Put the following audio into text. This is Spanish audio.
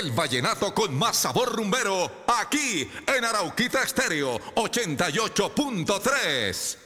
El vallenato con más sabor rumbero, aquí en Arauquita Estéreo 88.3.